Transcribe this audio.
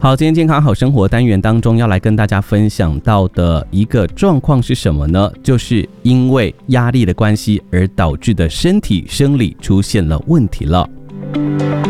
好，今天健康好生活单元当中要来跟大家分享到的一个状况是什么呢？就是因为压力的关系而导致的身体生理出现了问题了。